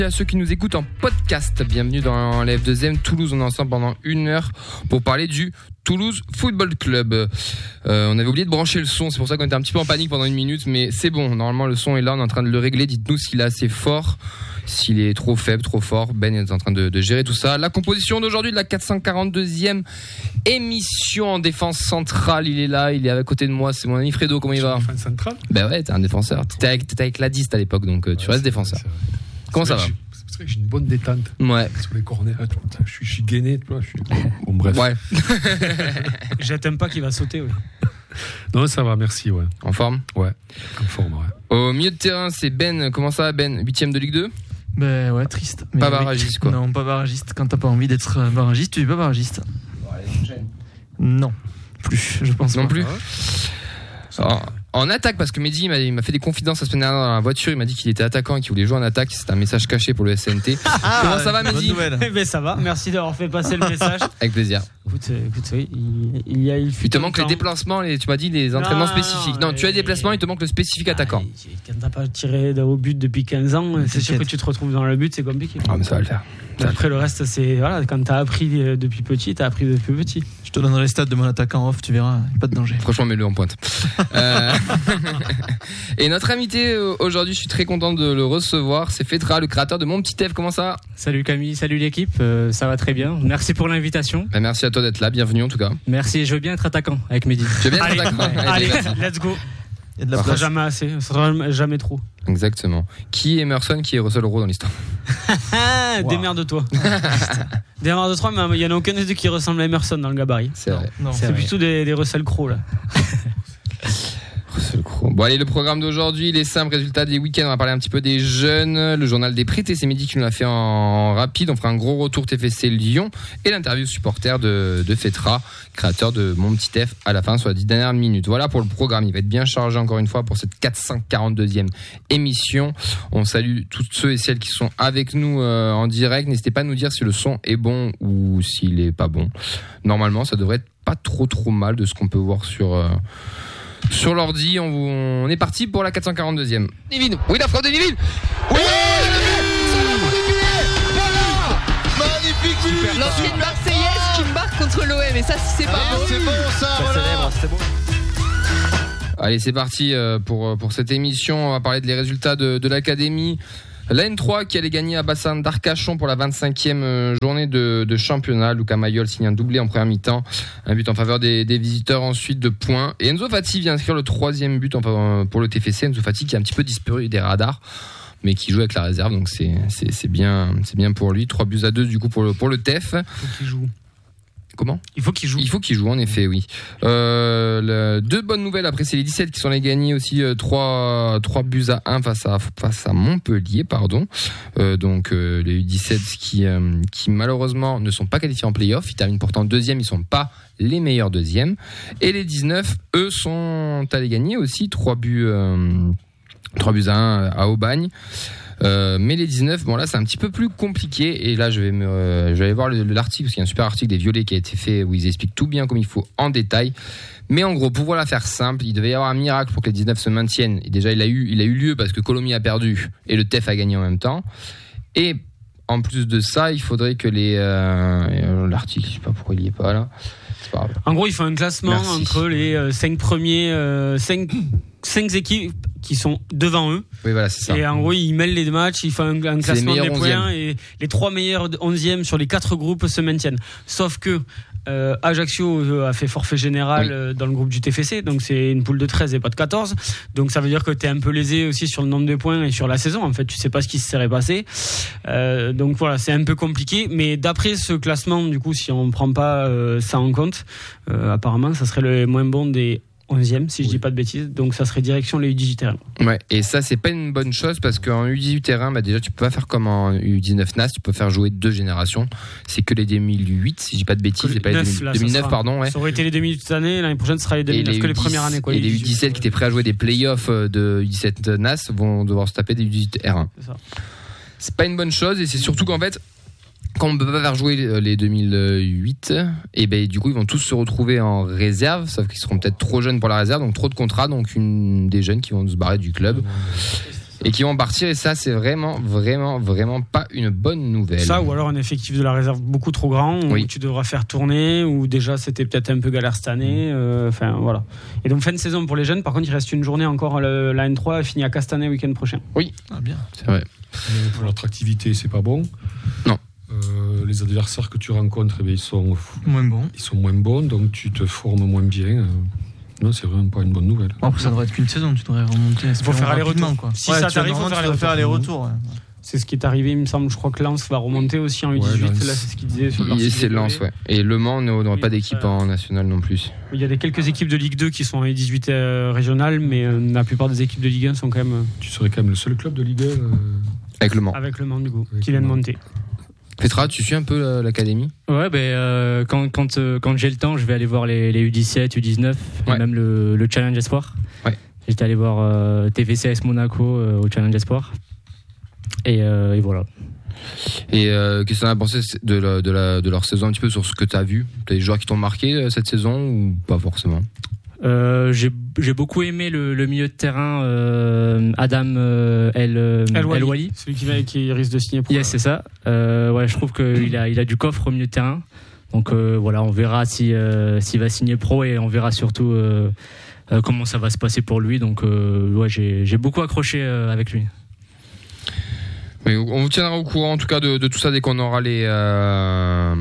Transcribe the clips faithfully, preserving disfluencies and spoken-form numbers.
À ceux qui nous écoutent en podcast, bienvenue dans la F deux M Toulouse. On est ensemble pendant une heure pour parler du Toulouse Football Club. Euh, on avait oublié de brancher le son, c'est pour ça qu'on était un petit peu en panique pendant une minute, mais c'est bon, normalement le son est là, on est en train de le régler. Dites-nous s'il est assez fort, s'il est trop faible, trop fort. Ben est en train de, de gérer tout ça. La composition d'aujourd'hui de la quatre cent quarante-deuxième émission en défense centrale, il est là, il est à côté de moi, c'est mon ami Fredo. Comment il va? Défense centrale? Ben ouais, t'es un défenseur. T'étais avec, t'étais avec l'Adiste à l'époque, donc euh, tu ouais, restes défenseur. Comment ça va? C'est vrai que j'ai une bonne détente. Ouais. Sur les corners, là, je suis, je suis gainé, tu vois. Je suis... Bon, bref. Ouais. J'attends pas qu'il va sauter. Ouais. Non, ça va, merci, ouais. En forme? Ouais, en forme, ouais. Au milieu de terrain, c'est Ben. Comment ça va, Ben? Huitième de Ligue deux? Ben ouais, triste. Mais pas barragiste, quoi. Non, pas barragiste. Quand t'as pas envie d'être barragiste, tu es pas barragiste. Bon, allez, non, plus, je pense non pas. plus. Alors, en attaque, parce que Mehdi il m'a, il m'a fait des confidences la semaine dernière dans la voiture, il m'a dit qu'il était attaquant et qu'il voulait jouer en attaque, c'était un message caché pour le S N T. Ah, comment ça va, Mehdi? Eh ben ça va, merci d'avoir fait passer le message. Avec plaisir. Écoute, euh, écoute oui, il, il y a il, il te manque les déplacements, les, tu m'as dit les entraînements non, spécifiques. Non, non tu as des déplacements, il te manque le spécifique ah, attaquant. Quand t'as pas tiré au but depuis quinze ans, c'est sûr que tu te retrouves dans le but, c'est compliqué. Ah, mais ça va le faire. Ça Après, le reste, c'est voilà, quand t'as appris depuis petit, t'as appris depuis petit. Je te donnerai les stats de mon attaquant off, tu verras, pas de danger. Franchement, mets-le en pointe. euh... Et notre invité aujourd'hui, je suis très content de le recevoir, c'est Fetra, le créateur de Mon Petit F. Comment ça va? Salut Camille, salut l'équipe, euh, ça va très bien. Merci pour l'invitation. Bah, merci à toi d'être là, bienvenue en tout cas. Merci, je veux bien être attaquant avec Mehdi. Tu veux bien être allez, attaquant? Allez, allez, let's go. Il y a de la Ça sera place. jamais assez, ça sera jamais trop. Exactement. Qui est Emerson, qui est Russell Rowe dans l'histoire? Wow. Démerde-toi. Démerde-toi, mais il y en a aucun des deux qui ressemble à Emerson dans le gabarit. C'est vrai. Non, C'est, c'est plutôt des, des Russell Crowe là. Russell Crowe. Bon allez, le programme d'aujourd'hui, il est simple, résultat des week-ends, on va parler un petit peu des jeunes, le journal des prêtés, c'est Mehdi qui nous l'a fait en rapide, on fera un gros retour T F C Lyon et l'interview supporter de, de Fetra, créateur de Mon Petit F à la fin sur les dix dernières minutes. Voilà pour le programme, il va être bien chargé encore une fois pour cette quatre cent quarante-deuxième émission. On salue tous ceux et celles qui sont avec nous euh, en direct, n'hésitez pas à nous dire si le son est bon ou s'il est pas bon. Normalement ça devrait être pas trop trop mal de ce qu'on peut voir sur... Euh, Sur l'ordi, on, on est parti pour la quatre cent quarante-deuxième. Divine, oui la frappe de Divine. Oui, Voilà, magnifique but. L'ancienne Marseillaise qui marque contre l'O M et ça c'est pas Ah, beau. c'est bon ça, Ça voilà. célèbre, c'était beau. Allez, c'est parti pour, pour cette émission. On va parler des résultats de, de l'académie. La N trois qui allait gagner à Bassin d'Arcachon pour la vingt-cinquième journée de, de championnat. Luca Mayol signe un doublé en première mi-temps. Un but en faveur des, des visiteurs, ensuite de points. Et Enzo Fati vient inscrire le troisième but en faveur, pour le T F C. Enzo Fati qui a un petit peu disparu des radars, mais qui joue avec la réserve. Donc c'est, c'est, c'est, bien, c'est bien pour lui. trois buts à deux du coup pour le, pour le T F. Il faut qu'il joue. Comment? Il faut qu'il joue. Il faut qu'il joue, en effet, oui. Euh, le, deux bonnes nouvelles après, c'est les dix-sept qui sont allés gagner aussi euh, trois, trois buts à un face à, face à Montpellier, pardon. Euh, donc, euh, les U dix-sept qui, euh, qui malheureusement ne sont pas qualifiés en play-off. Ils terminent pourtant deuxième, ils sont pas les meilleurs deuxièmes. Et les dix-neuf, eux, sont allés gagner aussi trois buts, euh, trois buts à un à Aubagne. Euh, mais les dix-neuf, bon là c'est un petit peu plus compliqué et là je vais me, euh, je vais aller voir le, l'article parce qu'il y a un super article des Violets qui a été fait où ils expliquent tout bien comme il faut en détail. Mais en gros, pour voilà faire simple, il devait y avoir un miracle pour que les dix-neuf se maintiennent. Et déjà il a eu, il a eu lieu parce que Colomiers a perdu et le T F a gagné en même temps. Et en plus de ça, il faudrait que les euh, l'article, je sais pas pourquoi il y est pas là. C'est pas grave. En gros, il faut un classement Merci. entre les euh, cinq premiers, euh, cinq, cinq équipes qui sont devant eux. Oui voilà, c'est ça. Et en gros, ils mêlent les matchs, ils font un, un C'est les classement des meilleurs points onzièmes. et les trois meilleurs onzièmes sur les quatre groupes se maintiennent. Sauf que euh, Ajaccio euh, a fait forfait général Oui. euh, dans le groupe du T F C, donc c'est une poule de treize et pas de quatorze. Donc ça veut dire que t'es un peu lésé aussi sur le nombre de points et sur la saison. En fait, tu sais pas ce qui se serait passé. Euh, donc voilà, c'est un peu compliqué. Mais d'après ce classement, du coup, si on prend pas euh, ça en compte, euh, apparemment, ça serait le moins bon des onzième, si je dis pas de bêtises. Donc ça serait direction les U dix-huit terrain. Ouais, et ça c'est pas une bonne chose parce qu'en U dix-huit terrain, bah déjà tu peux pas faire comme en U dix-neuf N A S, tu peux faire jouer deux générations. C'est que les deux mille huit, si je dis pas de bêtises, c'est pas les deux mille neuf, pardon, ouais. Ça aurait été les deux mille huit cette année, l'année prochaine ce sera les deux mille neuf, que les premières années quoi. Et les U dix-sept qui étaient prêts à jouer des playoffs de U dix-sept N A S vont devoir se taper des U dix-huit R un. C'est ça. C'est pas une bonne chose et c'est surtout qu'en fait, quand on ne peut pas faire jouer les deux mille huit, et ben du coup ils vont tous se retrouver en réserve, sauf qu'ils seront peut-être trop jeunes pour la réserve, donc trop de contrats, donc une des jeunes qui vont se barrer du club. et qui vont partir. Et ça, c'est vraiment, vraiment, vraiment pas une bonne nouvelle. Ça, ou alors un effectif de la réserve beaucoup trop grand, où oui. tu devras faire tourner, ou déjà c'était peut-être un peu galère cette année. Euh, enfin, voilà. Et donc, fin de saison pour les jeunes. Par contre, il reste une journée encore. Le, la N trois elle finit à Castanet le week-end prochain. Oui, Ah, bien. c'est vrai. Mais pour l'attractivité, c'est pas bon. Non. Euh, les adversaires que tu rencontres, eh bien, ils, sont, Moins bon. ils sont moins bons, donc tu te formes moins bien. Euh, Non, c'est vraiment pas une bonne nouvelle. Bon, après, ça devrait être qu'une saison, tu devrais remonter. Il faut faire aller-retour. Quoi. Si Ouais, ça tu t'arrive, vas- faut faire tu dois faire aller-retour. aller-retour. Ouais. C'est ce qui est arrivé, il me semble. Je crois que Lens va remonter aussi en U dix-huit. Ouais, Lens. Là, c'est ce qu'ils disaient sur leur Et site c'est de Lens, ouais. Et Le Mans n'aura Oui, pas d'équipe euh, en national non plus. Il y a des quelques équipes de Ligue deux qui sont en U dix-huit euh, régionales, mais euh, la plupart des équipes de Ligue un sont quand même euh, Tu serais quand même le seul club de Ligue un. euh, Avec Le Mans. avec le Mans du coup, Avec qui vient de Le Mans. monter. Petra, tu suis un peu euh, l'académie? Ouais, ben euh, quand quand euh, quand j'ai le temps, je vais aller voir les, les U dix-sept, U dix-neuf, Ouais. et même le, le Challenge Espoir. Ouais. J'étais allé voir euh, T V C S Monaco euh, au Challenge Espoir. Et, euh, et voilà. Et euh, qu'est-ce que tu as pensé de, la, de, la, de leur saison, un petit peu sur ce que tu as vu? T'as des joueurs qui t'ont marqué euh, cette saison ou pas forcément? Euh, j'ai j'ai beaucoup aimé le, le milieu de terrain euh, Adam euh, El euh, El Wali, El Wali. celui qui, va, qui risque de signer pour. Yes, c'est ça. Euh, ouais, je trouve qu'il a il a du coffre au milieu de terrain. Donc euh, voilà, on verra si euh, s'il va signer pro et on verra surtout euh, euh, comment ça va se passer pour lui. Donc euh, ouais, j'ai j'ai beaucoup accroché euh, avec lui. Mais on vous tiendra au courant en tout cas de, de tout ça dès qu'on aura les, euh,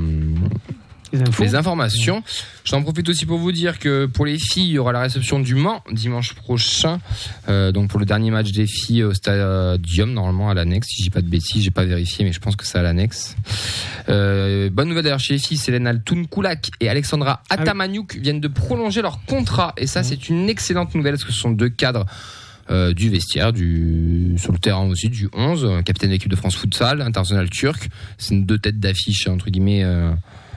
Les infos. les informations. J'en profite aussi pour vous dire que pour les filles, il y aura la réception du Mans dimanche prochain. Euh, donc pour le dernier match des filles au Stadium, normalement à l'annexe. Si je dis pas de bêtises, j'ai pas vérifié, mais je pense que c'est à l'annexe. Euh, bonne nouvelle d'ailleurs chez les filles, Célène Altoun-Koulak et Alexandra Atamaniuk viennent de prolonger leur contrat. Et ça, c'est une excellente nouvelle parce que ce sont deux cadres Euh, du vestiaire, du sur le terrain aussi, du onze, euh, capitaine de l'équipe de France Futsal, international turc. C'est une deux têtes d'affiche entre guillemets euh,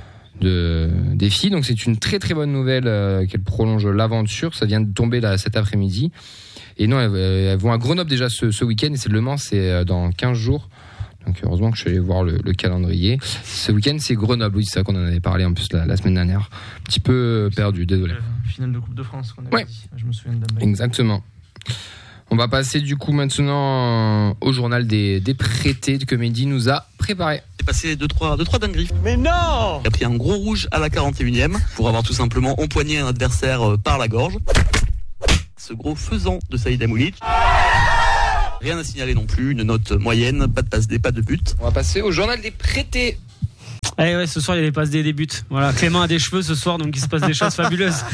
de des filles. Donc c'est une très très bonne nouvelle euh, qu'elles prolongent l'aventure. Ça vient de tomber là cet après-midi. Et non, elles, elles vont à Grenoble déjà ce, ce week-end et c'est Le Mans, c'est dans quinze jours. Donc heureusement que je suis allé voir le, le calendrier. Ce week-end c'est Grenoble, oui c'est ça qu'on en avait parlé en plus la, la semaine dernière. Un petit peu perdu, désolé. Euh, Finale de Coupe de France, qu'on avait Ouais. dit. Je me souviens de la Exactement. On va passer du coup maintenant au journal des, des prêtés que Mehdi nous a préparé. C'est passé deux trois deux trois dingueries. Mais non! Il a pris un gros rouge à la quarante et unième pour avoir tout simplement empoigné un adversaire euh, par la gorge. Ce gros faisant de Saïd Amoulic. Rien à signaler non plus, une note moyenne, pas de passe D, pas de but. On va passer au journal des prêtés. Allez, ouais, ce soir il y a les passes des débuts. Voilà, Clément a des cheveux ce soir, donc il se passe des choses fabuleuses.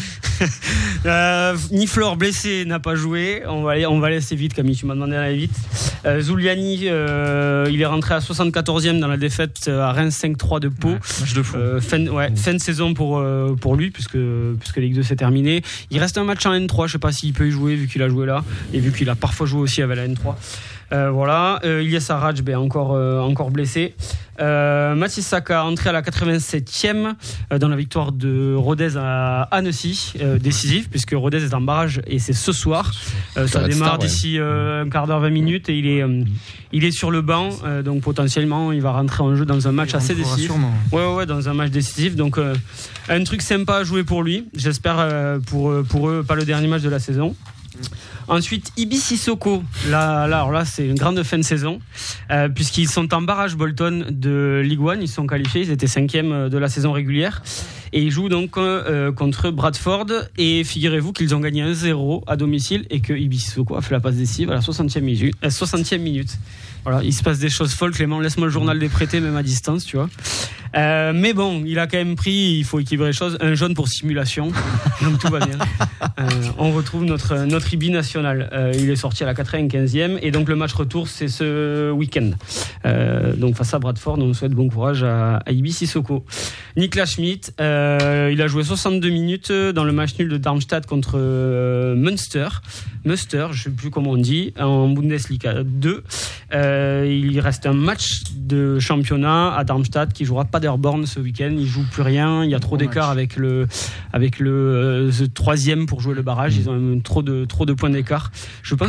euh, Niflor blessé n'a pas joué. On va aller, on va aller assez vite, Camille. Tu m'as demandé d'aller vite. Euh, Zuliani, euh, il est rentré à soixante-quatorzième dans la défaite à Reims cinq trois de Pau. Ouais, match de fou. Euh, fin, ouais, fin de saison pour euh, pour lui puisque puisque la Ligue deux s'est terminée. Il reste un match en N trois. Je sais pas s'il peut y jouer vu qu'il a joué là et vu qu'il a parfois joué aussi avec la N trois. Euh, voilà, euh, Ilyes Arraj, ben encore euh, encore blessé. Euh, Mathis Saka entré à la quatre-vingt-septième euh, dans la victoire de Rodez à Annecy, euh, décisive puisque Rodez est en barrage et c'est ce soir. Euh, ça va être démarre star, ouais. d'ici euh, un quart d'heure, vingt minutes et il est euh, il est sur le banc, euh, donc potentiellement il va rentrer en jeu dans un match Il assez rentrera décisif. sûrement. Ouais, ouais, ouais, dans un match décisif. Donc, euh, un truc sympa à jouer pour lui. J'espère euh, pour, euh, pour eux, pas le dernier match de la saison. Ensuite, Ibi Sissoko. Là, là, alors là, c'est une grande fin de saison. Euh, puisqu'ils sont en barrage Bolton de Ligue un. Ils sont qualifiés. Ils étaient cinquième de la saison régulière. Et ils jouent donc euh, contre Bradford. Et figurez-vous qu'ils ont gagné un zéro à domicile et que Ibi Sissoko a fait la passe décisive à la soixantième minute. Euh, soixantième minute. Voilà, il se passe des choses folles. Clément, laisse-moi le journal des prêtés, même à distance, tu vois. Euh, mais bon, il a quand même pris, il faut équilibrer les choses, un jaune pour simulation. Donc tout va bien. Euh, on retrouve notre, notre Ibi national. Euh, il est sorti à la quatre-vingt-quinzième. Et donc le match retour, c'est ce week-end. Euh, donc face à Bradford, on souhaite bon courage à, à Ibi Sissoko. Niklas Schmidt, euh, il a joué soixante-deux minutes dans le match nul de Darmstadt contre euh, Münster. Münster, je ne sais plus comment on dit, en Bundesliga deux. Euh, il reste un match de championnat à Darmstadt qui jouera Paderborn ce week-end. Il joue plus rien. Il y a trop Bon d'écart match. avec le avec le, euh, le troisième pour jouer le barrage. Ils ont même trop de trop de points d'écart. Je pense que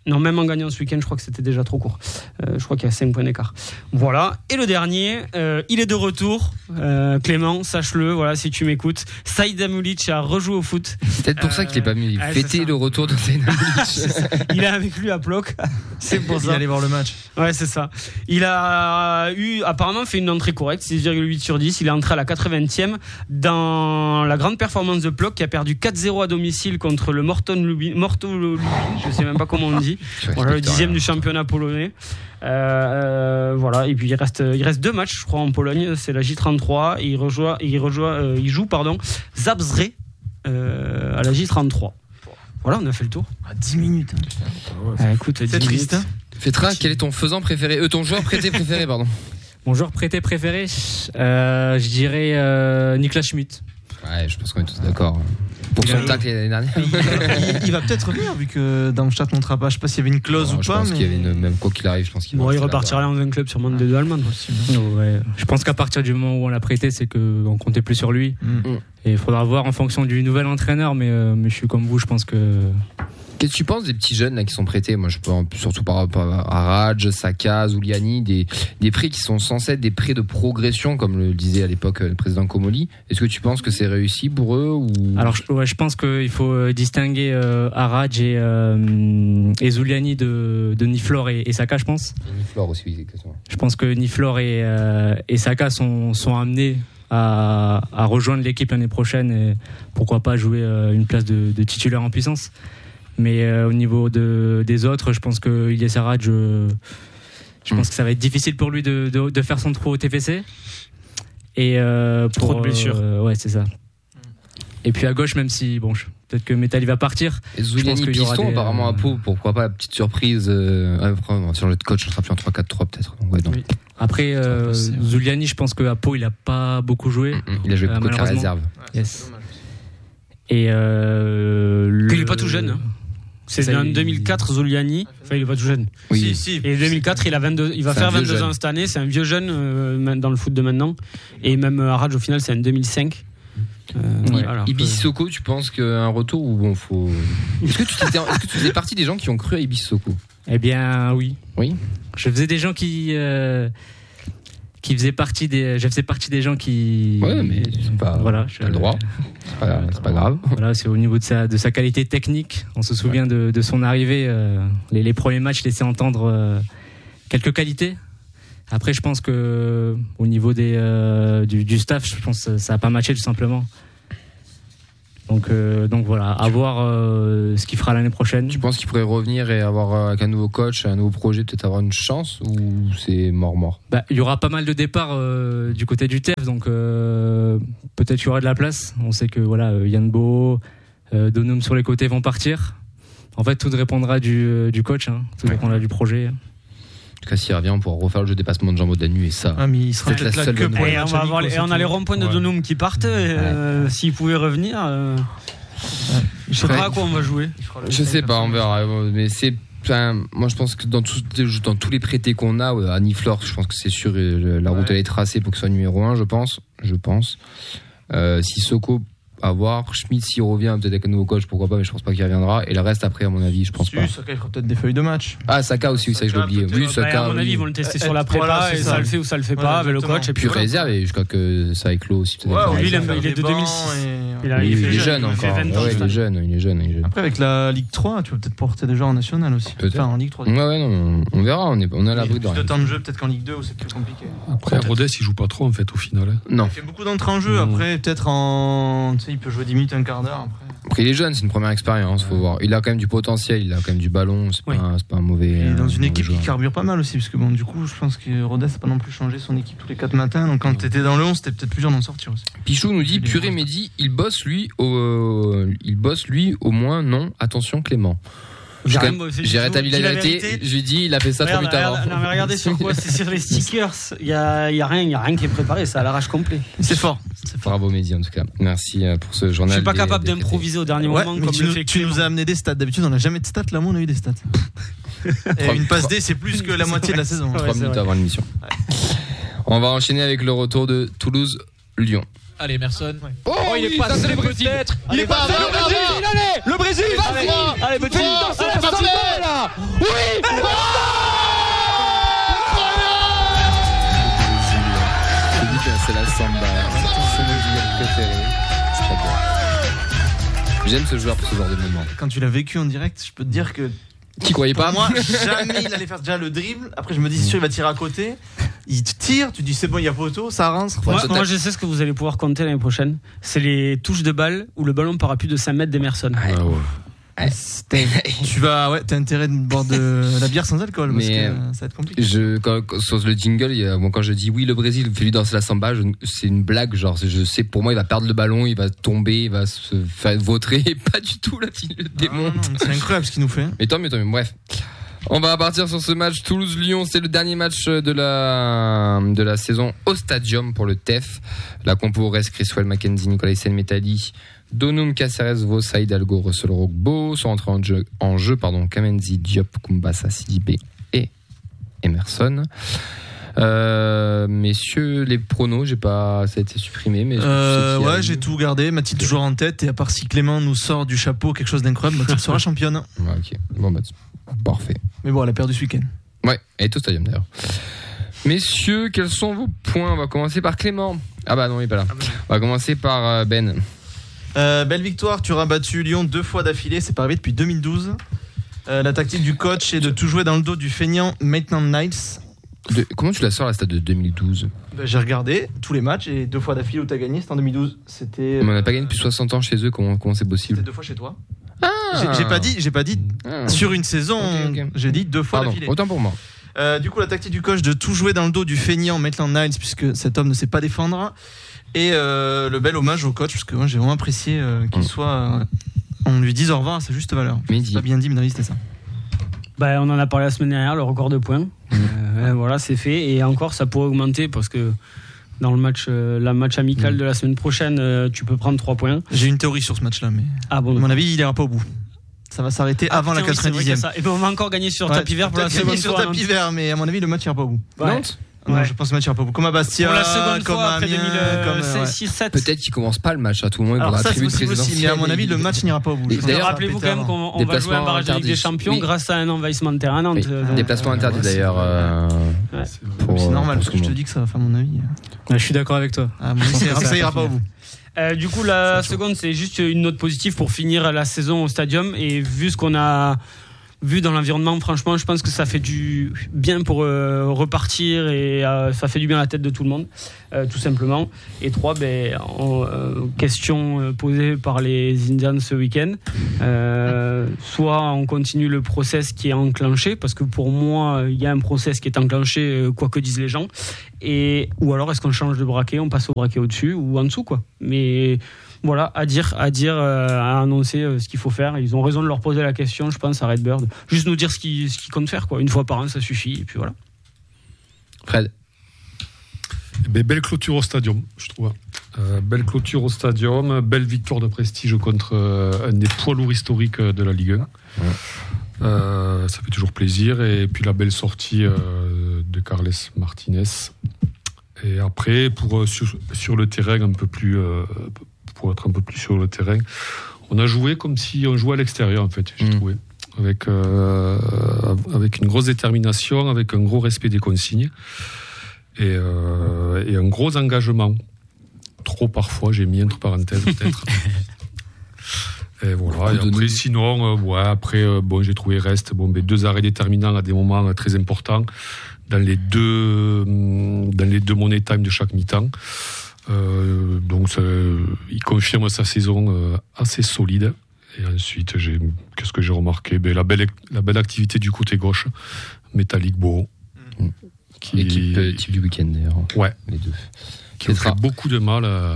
Non, même en gagnant ce week-end, je crois que c'était déjà trop court. Euh, je crois qu'il y a cinq points d'écart. Voilà. Et le dernier, euh, il est de retour. Euh, Clément, sache-le, voilà, si tu m'écoutes. Saïd Amulic a rejoué au foot. C'est peut-être pour euh, ça qu'il n'est pas mis. Ouais, Fêter le retour de Saïd Amulic. Il est avec lui à Ploc. C'est pour ça. Il allait voir le match. Ouais, c'est ça. Il a eu, apparemment, fait une entrée correcte, six virgule huit sur dix. Il est entré à la quatre-vingtième dans la grande performance de Ploc qui a perdu quatre zéro à domicile contre le Morton Lubin, Morto Lubin, je sais même pas comment on dit. Voilà, le dixième du championnat polonais. Euh, euh, voilà. Et puis il reste, il reste deux matchs, je crois, en Pologne. C'est la J trente-trois. Et il rejoint, il rejoint, euh, il joue, pardon, Zabrze euh, à la J trente-trois. Voilà, on a fait le tour. À dix minutes. Ah, écoute, c'est triste. Hein. Fétra, quel est ton faisant préféré, euh, ton joueur prêté préféré, pardon. Mon joueur prêté préféré, euh, je dirais euh, Niklas Schmidt. Ouais, je pense qu'on est tous d'accord. Pour son tacle l'année dernière. Il, il, il va peut-être revenir vu que Darmstadt montera pas. Je sais pas s'il y avait une clause non, ou je pas. Je pense mais... qu'il y avait une, même quoi qu'il arrive, je pense qu'il bon, il repartira dans un club sûrement de deux allemands. Ouais. Je pense qu'à partir du moment où on l'a prêté, c'est qu'on comptait plus sur lui. Mm. Et il faudra voir en fonction du nouvel entraîneur, mais, euh, mais je suis comme vous, je pense que. Qu'est-ce que tu penses des petits jeunes là qui sont prêtés? Moi, je pense surtout par rapport à Raj, Saka, Zuliani, des, des prêts qui sont censés être des prêts de progression, comme le disait à l'époque le président Comoli. Est-ce que tu penses que c'est réussi pour eux ou... Alors, je, ouais, je pense qu'il faut distinguer euh, Raj et, euh, et Zuliani de, de Niflor et, et Saka, je pense. Et Niflor aussi, exactement. Je pense que Niflor et, euh, et Saka sont, sont amenés à, à rejoindre l'équipe l'année prochaine et pourquoi pas jouer euh, une place de, de titulaire en puissance. Mais euh, au niveau de, des autres, je pense que Ilyes Arad, je, je pense mmh. que ça va être difficile pour lui de, de, de faire son trou au T F C. Et euh, pour, trop de blessures. Euh, ouais, c'est ça. Et puis à gauche, même si bon, je, peut-être que Metal il va partir. Et Zuliani piston, des, apparemment euh, à Pau, pourquoi pas la petite surprise. Euh, après, on va changer de coach, on sera plus en trois quatre trois peut-être. Donc, ouais, donc. Oui. Après, euh, Zuliani, je pense qu'à Pau, il a pas beaucoup joué. Mmh, il a joué beaucoup de la réserve. Ouais, yes. Et euh, le... il est pas tout jeune. Hein. C'est ça, en deux mille quatre, Zuliani. Enfin, il est pas tout jeune. Oui. Si, si. Et deux mille quatre, il a vingt-deux, il va c'est faire vingt-deux ans cette année. C'est un vieux jeune euh, dans le foot de maintenant. Et même Arad, au final, c'est en deux mille cinq. Euh, oui. Voilà, Ibis Sissoko, tu penses qu'un retour ou bon, faut. Est-ce que tu t'étais, est-ce que tu faisais partie des gens qui ont cru à Ibis Sissoko? Eh bien, oui. Oui. Je faisais des gens qui. Euh... qui faisait partie des je faisais partie des gens qui ouais mais c'est pas voilà je... le droit c'est pas, c'est pas grave voilà c'est au niveau de sa de sa qualité technique on se souvient ouais. de de son arrivée euh, les les premiers matchs laissaient entendre euh, quelques qualités. Après je pense que au niveau des euh, du du staff je pense que ça a pas matché tout simplement. Donc, euh, donc voilà, à voir euh, ce qu'il fera l'année prochaine. Tu penses qu'il pourrait revenir et avoir euh, avec un nouveau coach, un nouveau projet, peut-être avoir une chance ou c'est mort mort? Bah, il y aura pas mal de départs euh, du côté du T F, donc euh, peut-être qu'il y aura de la place. On sait que voilà, Yann Bo, euh, Donum sur les côtés vont partir. En fait, tout dépendra du, euh, du coach, hein, tout ouais. dépendra du projet. En tout cas, s'il revient, on pourra refaire le jeu dépassement de Jean Danu et ça. Ah, mais il sera peut-être la seule que pour et on, va avoir les, et on a les ronds-points de ouais. Donum qui partent. Euh, ouais. S'ils pouvaient revenir, euh, ouais. je sais pas à quoi on va jouer. Je sais pas, on verra. Mais c'est. Enfin, moi, je pense que dans, tout, dans tous les prêtés qu'on a, à Niflor, je pense que c'est sûr, la route ouais. elle est tracée pour que ce soit numéro un, je pense. Je pense. Euh, Sissoko. À voir, Schmidt s'il revient peut-être avec un nouveau coach, pourquoi pas, mais je pense pas qu'il reviendra. Et le reste après, à mon avis, je pense si, pas. Saka il fera peut-être des feuilles de match. Ah, Saka aussi, ça je l'ai oublié. Oui, Saka. À mon avis, oui. ils vont le tester sur la prépa voilà, et ça. ça le fait ou ça le fait ouais, pas avec le coach. Et puis, puis réserve, et je crois que ça éclot aussi. Ouais, ouais, lui, il, il est de deux mille six. Et... Il, a, il, il est jeune encore. Ouais, il est jeune, il est jeune, il est jeune. Après, avec la Ligue trois, tu vas peut-être porter des joueurs en national aussi. Peut-être. Enfin, en Ligue trois. Ouais, ouais, non, on verra, on est, on a la brute de rien. De temps de jeu, peut-être qu'en Ligue deux, où c'est plus compliqué. Après, Rodez, il joue pas trop en fait au final. Non. Il fait beaucoup d'entrées en jeu. Après, peut-être en, tu sais, il peut jouer dix minutes, un quart d'heure après. Après, il est jeune, c'est une première expérience, faut voir. Il a quand même du potentiel, il a quand même du ballon, c'est, oui. pas, c'est pas un mauvais. Et dans une équipe joueur. Qui carbure pas mal aussi, parce que bon, du coup, je pense que Rodez n'a pas non plus changé son équipe tous les quatre matins, donc quand t'étais dans le onze, c'était peut-être plus dur d'en sortir aussi. Pichou nous dit, purée Mehdi, il bosse lui, au, il bosse lui au moins, non, attention Clément. J'ai, quand même, j'ai rétabli la vérité, la je lui dis, il a fait ça regarde, trop vite avant. Non, mais regardez sur quoi, c'est sur les stickers. Il y a, y a rien, il y a rien qui est préparé, c'est à l'arrache complet. C'est fort. C'est fort. Bravo Mehdi en tout cas. Merci pour ce journal. Je suis pas des, capable des d'improviser au dernier ouais, moment comme tu, le fait tu nous as amené des stats. D'habitude, on n'a jamais de stats. Là, moi, on a eu des stats. Et une passe D, c'est plus que la moitié de la saison. Trois minutes avant l'émission. On va enchaîner avec le retour de Toulouse-Lyon. Allez, Emerson. Oh, Oh, il est oui, pas ça, c'est seul, le Brésil. peut-être. Il Allez, est pas vas-y, là, le Brésil, là, là. allez, le Brésil, Vas-y. allez, allez, petit Fort. danse, allez, Fort. danse, Fort. là. Oui. C'est la samba. C'est mon joueur préféré. C'est trop bien. J'aime ce joueur pour ce genre de moment. Quand tu l'as vécu en direct, je peux te dire que. Qui croyait pas? Moi, jamais il allait faire déjà le dribble. Après, je me dis, c'est sûr, il va tirer à côté. Il te tire, tu dis, c'est bon, il y a poteau, ça rentre. Moi, Ouais, moi, je sais ce que vous allez pouvoir compter l'année prochaine. C'est les touches de balle où le ballon part à plus de cinq mètres d'Emerson. Ouais. Ah ouais. Tu vas, ouais, t'as intérêt de boire de la bière sans alcool, parce Mais, que euh, ça va être compliqué. Je, quand, quand- sur le jingle, il y a- bon, quand je dis oui, le Brésil fait lui danser la samba, je- c'est une blague. Genre, je sais, pour moi, il va perdre le ballon, il va tomber, il va se faire vautrer. Pas du tout, là, il le Ah, non, démonte. non, c'est incroyable ce qu'il nous fait. Mais tant mieux, tant mieux. Bref. On va partir sur ce match Toulouse-Lyon. C'est le dernier match de la, de la saison au Stadium pour le T E F. La compo reste Criswell, Mackenzie, Nicolas Sen-Metali, Donum, Caceres, Vos, Saïd Algo, Russell Rogbo. Sont entrés en jeu, en jeu pardon, Kamenzi, Diop, Kumbasa, Sidibé et Emerson. Euh, messieurs, les pronos, j'ai pas, ça a été supprimé, mais Euh, je sais qu'il y a ouais, eu- j'ai tout gardé. Mathilde toujours en tête. Et à part si Clément nous sort du chapeau quelque chose d'incroyable, Mathilde sera championne. Ouais, ok. Bon, bah, parfait. Mais bon, elle a perdu ce week-end. Ouais, elle est au Stadium d'ailleurs. Messieurs, quels sont vos points? On va commencer par Clément. Ah bah non, il est pas là. On va commencer par euh, Ben. Euh, belle victoire, tu auras battu Lyon deux fois d'affilée, c'est pas arrivé depuis deux mille douze. Euh, la tactique du coach est de tout jouer dans le dos du feignant Maitland Niles. De- comment tu la sors la stade de deux mille douze? Ben, j'ai regardé tous les matchs et deux fois d'affilée où t'as gagné, c'était en deux mille douze. C'était, Mais on n'a pas gagné depuis soixante ans chez eux, comment comment c'est possible? c'était deux fois chez toi. J'ai, j'ai pas dit, j'ai pas dit Ah. sur une saison, Ok, ok. j'ai dit deux fois Pardon, d'affilée. autant pour moi. Euh, du coup, la tactique du coach de tout jouer dans le dos du feignant Maitland Niles, puisque cet homme ne sait pas défendre. Et euh, le bel hommage au coach, parce que moi j'ai vraiment apprécié euh, qu'il Mm. soit. euh, on lui dise au revoir à sa juste valeur. Mehdi. Pas bien dit, mais non, c'était ça. Bah, on en a parlé la semaine dernière, le record de points. Mmh. Euh, voilà, c'est fait. Et encore, ça pourrait augmenter parce que dans le match, euh, la match amical Mmh. de la semaine prochaine, euh, tu peux prendre trois points. J'ai une théorie sur ce match-là, mais Ah bon. à mon avis, il ira pas au bout. Ça va s'arrêter Ah, avant putain, la oui, c'est vrai qu'il y a quatre-vingt-dixième. ça. Et ben on va encore gagner sur Ouais, tapis vert pour la peut-être gagner seconde sur fois. tapis vert, mais à mon avis, le match ira pas au bout. Ouais. Nantes Non, Ouais. je pense que le match ira pas au bout. Comme à Bastia, Pour la seconde comme fois à après Amiens, comme, euh, ouais. six sept. Peut-être qu'il commence pas le match à tout le monde, il Alors faudra ça, c'est attribuer possible aussi, mais à mon avis, le match n'ira pas au bout. Et Je pense d'ailleurs, que ça va Rappelez-vous péter quand même avant. qu'on on va jouer un Déplacement barrage de Ligue des interdit. Champions Oui. grâce à un envahissement de terrain à Nantes. Oui. Euh, Déplacement interdit ouais, d'ailleurs. c'est- euh, Ouais. pour, C'est euh, normal, pour parce ce que je te moment. dis que ça va faire mon avis. Ouais, je suis d'accord avec toi. À mon avis, ça ira- ça ira pas au bout. Euh, du coup, la seconde, c'est juste une note positive pour finir la saison au Stadium. Et vu ce qu'on a vu dans l'environnement, franchement, je pense que ça fait du bien pour euh, repartir et euh, ça fait du bien à la tête de tout le monde, euh, tout simplement. Et trois, ben, en, euh, question euh, posée par les Indians ce week-end. Euh, soit on continue le process qui est enclenché, parce que pour moi, il y a un process qui est enclenché, euh, quoi que disent les gens. Et, ou alors, est-ce qu'on change de braquet, on passe au braquet au-dessus ou en dessous, quoi. Mais voilà, à dire, à dire, euh, à annoncer euh, ce qu'il faut faire. Ils ont raison de leur poser la question, je pense, à Redbird. Juste nous dire ce qu'ils, ce qu'ils comptent faire, quoi. Une fois par an, ça suffit. Et puis voilà. Fred. Eh ben, belle clôture au Stadium, je trouve. Euh, belle clôture au Stadium, belle victoire de prestige contre euh, un des poids lourds historiques de la Ligue un. Ouais. Euh, ça fait toujours plaisir. Et puis la belle sortie euh, de Carles Martinez. Et après, pour, sur, sur le terrain, un peu plus, euh, pour être un peu plus sur le terrain, on a joué comme si on jouait à l'extérieur, en fait, j'ai Mmh. trouvé. Avec, euh, avec une grosse détermination, avec un gros respect des consignes. Et, euh, et un gros engagement. Trop parfois, j'ai mis entre parenthèses peut-être. Et voilà. Et après, sinon, euh, ouais, après, euh, bon, j'ai trouvé reste bon, ben, deux arrêts déterminants à des moments euh, très importants dans les deux, dans les deux money time de chaque mi-temps. Euh, donc, ça, il confirme sa saison euh, assez solide. Et ensuite, j'ai, qu'est-ce que j'ai remarqué? Ben, la belle, la belle activité du côté gauche, Métallique Beau. Mmh. Qui, Équipe euh, type du week-end d'ailleurs. Ouais. Les deux. Qui ont fait beaucoup de mal à,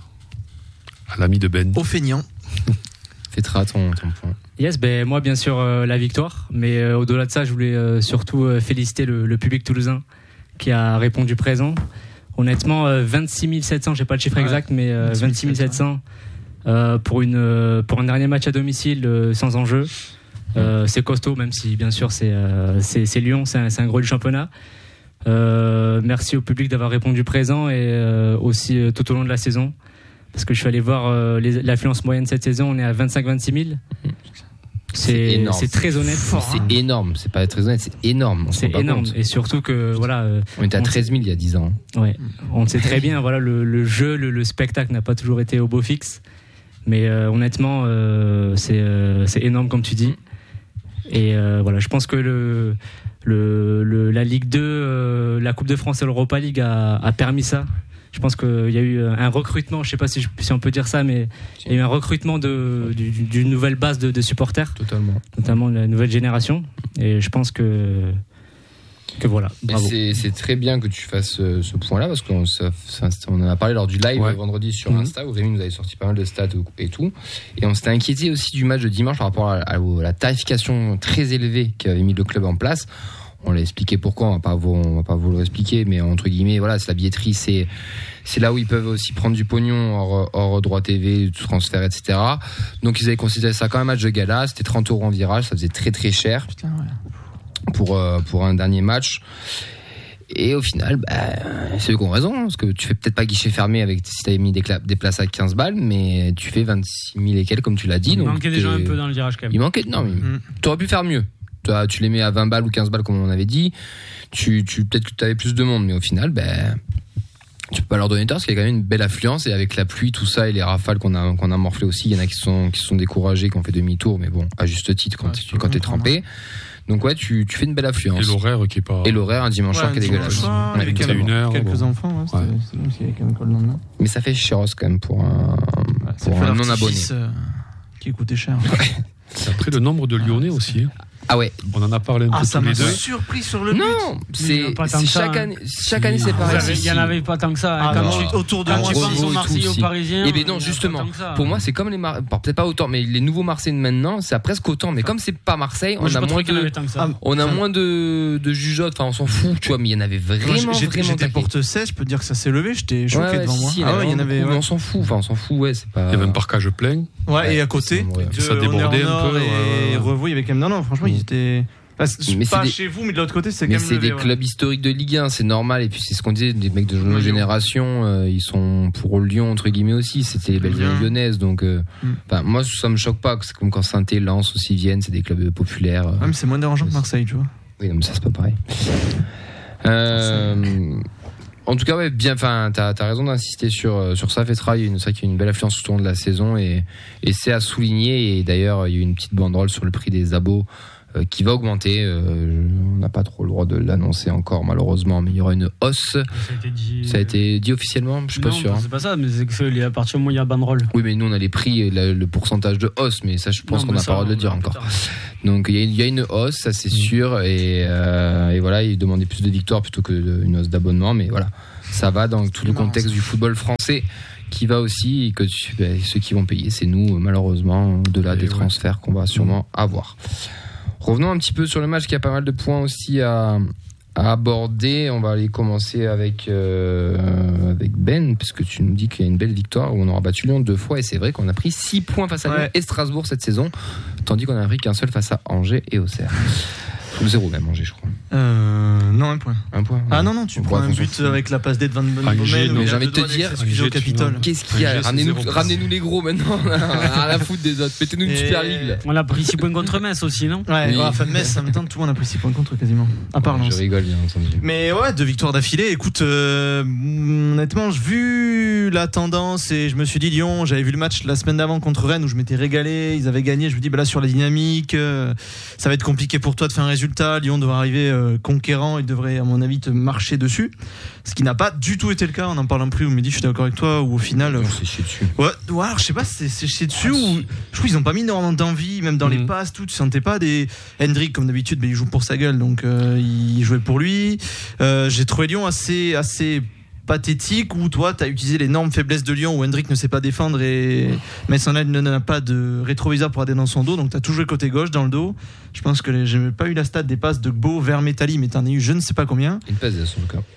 à l'ami de Ben. Au feignant. Fêtera ton, ton point. Yes, ben moi bien sûr euh, la victoire, mais euh, au-delà de ça, je voulais euh, surtout euh, féliciter le, le public toulousain qui a répondu présent. Honnêtement, euh, vingt-six mille sept cents, j'ai pas le chiffre Ouais. exact, mais euh, vingt-six mille sept cents euh, pour une euh, pour un dernier match à domicile euh, sans enjeu. Euh, c'est costaud, même si bien sûr c'est euh, c'est, c'est Lyon, c'est un, c'est un gros du championnat. Euh, merci au public d'avoir répondu présent et euh, aussi euh, tout au long de la saison. Parce que je suis allé voir euh, les, l'affluence moyenne cette saison, on est à vingt-cinq à vingt-six mille. C'est, c'est énorme. C'est très honnête. Fort, c'est hein. énorme. C'est pas très honnête, c'est énorme. On c'est énorme. Compte. Et surtout que voilà. Euh, on était à treize mille il y a dix ans. Ouais. On sait très bien. Voilà, le, le jeu, le, le spectacle n'a pas toujours été au beau fixe. Mais euh, honnêtement, euh, c'est, euh, c'est énorme comme tu dis. Et euh, voilà, je pense que le, le, le la Ligue deux, euh, la Coupe de France et l'Europa League a, a permis ça. Je pense qu'il y a eu un recrutement, je ne sais pas si, je, si on peut dire ça, mais il y a eu un recrutement de, du, d'une nouvelle base de, de supporters. Totalement. Notamment la nouvelle génération. Et je pense que, que voilà, bravo. C'est, c'est très bien que tu fasses ce, ce point-là, parce qu'on ça, ça, on en a parlé lors du live ouais. vendredi sur mmh. Insta, où Rémi nous avait sorti pas mal de stats et tout. Et on s'était inquiété aussi du match de dimanche par rapport à, à, à la tarification très élevée qu'avait mis le club en place. On l'a expliqué pourquoi, on va pas vous, on va pas vous le expliquer, mais entre guillemets, voilà, c'est la billetterie, c'est, c'est là où ils peuvent aussi prendre du pognon hors, hors droit T V, transfert, et cetera. Donc ils avaient considéré ça comme un match de gala, c'était trente euros en virage, ça faisait très très cher. Putain, ouais. pour, euh, pour un dernier match. Et au final, bah, c'est eux qui ont raison, parce que tu fais peut-être pas guichet fermé avec, si t'avais mis des, cla- des places à quinze balles, mais tu fais vingt-six mille et quelques, comme tu l'as dit. Il donc manquait déjà un peu dans le virage quand même. Il manquait, non, mais mmh. t'aurais pu faire mieux. Toi, tu les mets à vingt balles ou quinze balles comme on avait dit, tu, tu, peut-être que tu avais plus de monde, mais au final, ben, tu peux pas leur donner tort parce qu'il y a quand même une belle affluence et avec la pluie, tout ça et les rafales qu'on a, qu'on a morflé aussi, il y en a qui sont, qui sont découragés, qui ont fait demi-tour, mais bon, à juste titre quand, ouais, tu, quand t'es trempé. Donc ouais, tu, tu fais une belle affluence. Et l'horaire qui est pas. Et l'horaire un dimanche soir ouais, qui est dégueulasse. Soir, ouais, avec une heure, quelques bon. enfants, ouais, c'est, ouais. c'est bon s'il y avait quand même le lendemain. Mais ça fait chéros quand même pour un, ouais, pour un non abonné. Euh, qui coûtait cher. Ouais. C'est après le nombre de Lyonnais aussi. Ah ouais. On en a parlé un ah, peu ça tous m'a les deux. surpris sur le non, but. c'est, c'est chaque année, chaque année c'est pareil. Il y en avait pas tant que ça. Ah, quand non, tu, autour de quand moi, tu penses aux Marseillais, aux Parisiens. Et bien non, justement. Pour moi, c'est comme les Mar... peut-être pas autant, mais les nouveaux Marseillais de maintenant, c'est presque autant. Mais comme c'est pas Marseille, on a moins de, on a moins de de jugeotes. Enfin, on s'en fout, tu vois. Mais il y en avait vraiment, j'étais, vraiment. J'étais porte seize, je peux te dire que ça s'est levé. J'étais choqué ouais, devant si, moi. Si, ah ouais, il y en avait. On s'en fout. Enfin, on s'en fout. Ouais, c'est pas. Il y avait un parcage plein. Ouais, et à côté, ça débordait un peu. Et Revaux, il y avait quand même. Non, non, franchement, ils étaient. Bah, mais pas des... chez vous, mais de l'autre côté, c'est mais quand même. Mais c'est levé, des ouais. clubs historiques de Ligue un, c'est normal. Et puis c'est ce qu'on disait, des mecs de nos générations, euh, ils sont pour Lyon entre guillemets aussi. C'était les belles villes lyonnaises, donc. Euh, mm. Moi, ça me choque pas. C'est comme quand Saint-Étienne, Lens aussi viennent, c'est des clubs populaires. Ouais, mais c'est moins dérangeant que Marseille, tu vois. Oui, non, mais ça c'est pas pareil. Euh, en tout cas, ouais, bien. Enfin, t'as, t'as raison d'insister sur sur ça. Fetra, il y a une, c'est vrai qu'il y a une belle affluence tout au long de la saison et et c'est à souligner. Et d'ailleurs, il y a eu une petite banderole sur le prix des abos. Euh, qui va augmenter. Euh, on n'a pas trop le droit de l'annoncer encore, malheureusement, mais il y aura une hausse. Ça a été dit, ça a été dit officiellement, je suis non, pas sûr. C'est pas ça, mais c'est que à partir du moment où il y a banderole. Oui, mais nous on a les prix et la, le pourcentage de hausse, mais ça, je pense non, qu'on n'a pas le droit de le dire encore. Donc il y, y a une hausse, ça c'est mmh. sûr, et, euh, et voilà, ils demandaient plus de victoires plutôt qu'une hausse d'abonnement, mais voilà, ça va dans tout le contexte du football français. Qui va aussi, et que ben, ceux qui vont payer, c'est nous, malheureusement, au-delà et des ouais. transferts qu'on va sûrement mmh. avoir. Revenons un petit peu sur le match qui a pas mal de points aussi à, à aborder. On va aller commencer avec, euh, avec Ben, puisque tu nous dis qu'il y a une belle victoire où on aura battu Lyon deux fois. Et c'est vrai qu'on a pris six points face à Lyon ouais. et Strasbourg cette saison, tandis qu'on a pris qu'un seul face à Angers et Auxerre. Ou zéro même, Angers, je crois. Euh, non, un point. Un point ouais. Ah non, non, tu prends un but avec la passe d'aide Van Bommel. J'ai envie de te dire, au Capitole. Qu'est-ce qu'il y a ramenez-nous, ramenez-nous les gros maintenant. À la foot des autres. Mettez-nous une et... Super League. Là. On a pris six points contre Metz aussi, non? Ouais, oui. Enfin, Metz, en même temps, tout le monde a pris six points contre quasiment. À part Lens. Je rigole, bien entendu. Mais ouais, deux victoires d'affilée. Écoute, euh, honnêtement, j'ai vu la tendance et je me suis dit, Lyon, j'avais vu le match la semaine d'avant contre Rennes où je m'étais régalé. Ils avaient gagné. Je me dis, bah là, sur la dynamique, euh, ça va être compliqué pour toi de faire un résultat. Lyon devra arriver euh, conquérant, il devrait à mon avis te marcher dessus, ce qui n'a pas du tout été le cas. On en parle plus, on me dit je suis d'accord avec toi, ou au final non, c'est chier dessus. Ouais, ouais, alors je sais pas, c'est, c'est chier dessus ah, ou je trouve qu'ils ont pas mis énormément d'envie, même dans mmh. les passes, tout. Tu sentais pas des Hendrick comme d'habitude, mais il joue pour sa gueule, donc euh, il jouait pour lui. Euh, j'ai trouvé Lyon assez assez pathétique où toi t'as utilisé l'énorme faiblesse de Lyon où Hendrick ne sait pas défendre et Messanel ne n'a pas de rétroviseur pour aller dans son dos, donc t'as tout joué côté gauche dans le dos. Je pense que les, j'ai pas eu la stat des passes de Gbo vers Métali, mais t'en as eu je ne sais pas combien. Une passe de son cas.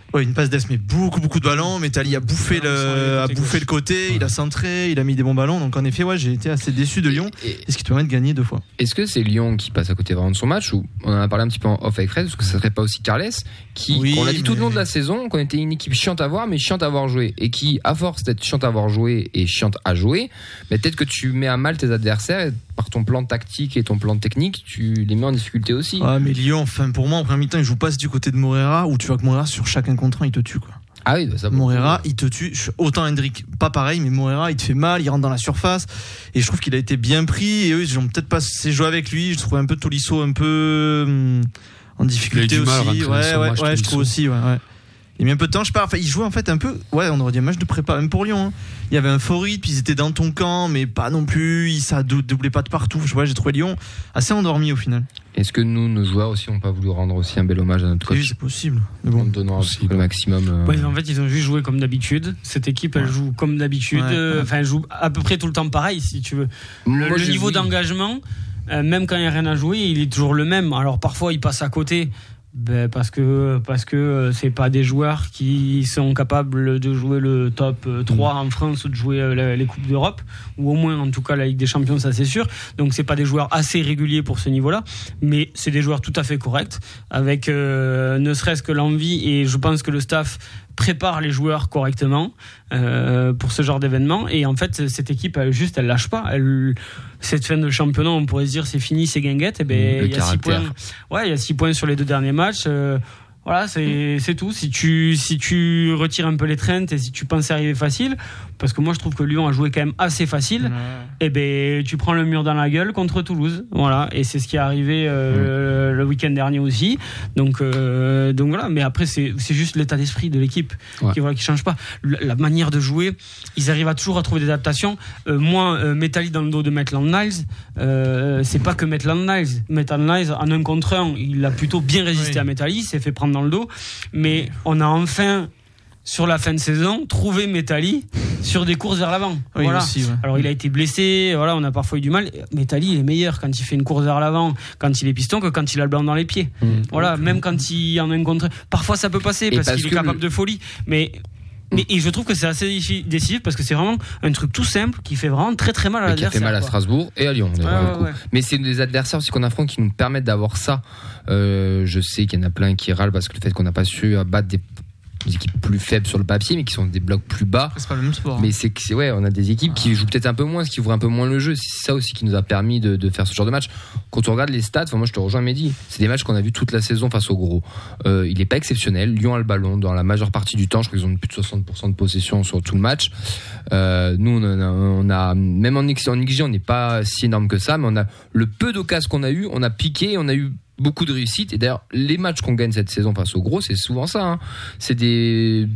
Ouais, une passe d'Es, mais beaucoup, beaucoup de ballons. Metalli a bouffé, le, a bouffé le côté, ouais. Il a centré, il a mis des bons ballons. Donc en effet, ouais, j'ai été assez déçu de Lyon. Et, et ce qui te permet de gagner deux fois. Est-ce que c'est Lyon qui passe à côté vraiment de son match, ou on en a parlé un petit peu en off avec Fred, est-ce que ça serait pas aussi Carles qui, oui, on l'a dit mais... tout le long de la saison, qu'on était une équipe chiante à voir, mais chiante à voir jouer, et qui, à force d'être chiante à voir jouer et chiante à jouer, mais peut-être que tu mets à mal tes adversaires et par ton plan tactique et ton plan technique, tu les mets en difficulté aussi. Ah, mais Lyon, enfin, pour moi, en premier mi-temps, il joue pas du côté de Moreira, où tu vois que Moreira, sur chacun contre un, il te tue, quoi. Ah oui, bah ça Moreira, il te tue. Autant Hendrick, pas pareil, mais Moreira, il te fait mal, il rentre dans la surface. Et je trouve qu'il a été bien pris. Et eux, ils ont peut-être pas assez joué avec lui. Je trouve un peu Tolisso un peu hum, en difficulté aussi. Mal, ouais, ouais, ouais, ouais je trouve aussi, ouais, ouais. Il a mis un peu de temps, je sais pas. Enfin, il jouait en fait un peu. Ouais, on aurait dit un match de prépa, même pour Lyon. Hein. Il y avait un fort rythme, puis ils étaient dans ton camp, mais pas non plus. Ça doublait pas de partout. Je vois, j'ai trouvé Lyon assez endormi au final. Est-ce que nous, nos joueurs aussi, n'ont pas voulu rendre aussi un bel hommage à notre coach ? Oui, c'est possible. Mais bon, en donnant aussi le maximum. Euh... Ouais, en fait, ils ont juste joué comme d'habitude. Cette équipe, elle ouais. joue comme d'habitude. Enfin, ouais, ouais. elle joue à peu près tout le temps pareil, si tu veux. Le, Moi, le niveau vu. d'engagement, euh, même quand il n'y a rien à jouer, il est toujours le même. Alors parfois, il passe à côté. Ben parce que parce que c'est pas des joueurs qui sont capables de jouer le top trois en France ou de jouer les coupes d'Europe, ou au moins en tout cas la Ligue des Champions, ça c'est sûr. Donc c'est pas des joueurs assez réguliers pour ce niveau-là, mais c'est des joueurs tout à fait corrects avec euh, ne serait-ce que l'envie, et je pense que le staff prépare les joueurs correctement euh, pour ce genre d'événement. Et en fait, cette équipe, elle, juste, elle lâche pas. Elle, cette fin de championnat, on pourrait se dire c'est fini, c'est guinguette. Et ben, il y a six points. Ouais, il y a six points sur les deux derniers matchs. Euh, voilà, c'est c'est tout. Si tu si tu retires un peu les trentes et si tu penses arriver facile, parce que moi je trouve que Lyon a joué quand même assez facile, ouais. Et ben tu prends le mur dans la gueule contre Toulouse. Voilà, et c'est ce qui est arrivé euh, mmh. le week-end dernier aussi. Donc euh, donc voilà. Mais après c'est c'est juste l'état d'esprit de l'équipe ouais. qui voilà qui change pas. La, la manière de jouer, ils arrivent à toujours à trouver des adaptations. Euh, moi, euh, Metalli dans le dos de Maitland Niles, euh, c'est pas que Maitland Niles. Maitland Niles en un contre un, il a plutôt bien résisté oui. à Metalli, s'est fait prendre dans le dos, mais on a enfin sur la fin de saison trouvé Metalli sur des courses vers l'avant. Oui, voilà. Aussi, ouais. Alors il a été blessé, voilà, on a parfois eu du mal. Metalli il est meilleur quand il fait une course vers l'avant, quand il est piston, que quand il a le ballon dans les pieds. Mmh. Voilà, mmh. même quand il en a un contre. Parfois ça peut passer parce, parce qu'il est capable le... de folie, mais Mais, et je trouve que c'est assez décisif parce que c'est vraiment un truc tout simple qui fait vraiment très très mal à l'adversaire. Qui fait mal à Strasbourg et à Lyon. Ouais, ouais, ouais. Mais c'est des adversaires aussi qu'on affronte qui nous permettent d'avoir ça. Euh, je sais qu'il y en a plein qui râlent parce que le fait qu'on n'a pas su battre des, des équipes plus faibles sur le papier, mais qui sont des blocs plus bas. C'est pas le même sport. Mais c'est que c'est, ouais, on a des équipes qui jouent peut-être un peu moins, ce qui ouvre un peu moins le jeu. C'est ça aussi qui nous a permis de, de faire ce genre de match. Quand on regarde les stats, enfin moi je te rejoins Mehdi, c'est des matchs qu'on a vu toute la saison face au gros. Euh, il est pas exceptionnel. Lyon a le ballon dans la majeure partie du temps. Je crois qu'ils ont plus de soixante pour cent de possession sur tout le match. Euh, nous on a, on a même en X G on n'est pas si énorme que ça, mais on a le peu d'occasions qu'on a eu, on a piqué, on a eu beaucoup de réussite. Et d'ailleurs les matchs qu'on gagne cette saison face au gros, c'est souvent ça. Hein. C'est des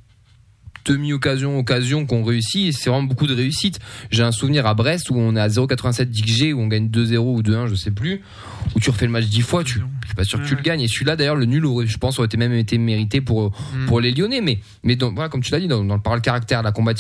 demi-occasions, occasions qu'on réussit, et c'est vraiment beaucoup de réussite. J'ai un souvenir à Brest où on est à zéro virgule quatre-vingt-sept d'X G, où on gagne deux zéro ou deux un, je sais plus, où tu refais le match dix fois, tu, je suis pas sûr que tu le gagnes. Et celui-là, d'ailleurs, le nul, aurait, je pense, aurait été même été mérité pour, pour les Lyonnais. Mais, mais dans, voilà, comme tu l'as dit, dans, dans le par le caractère, la combativité,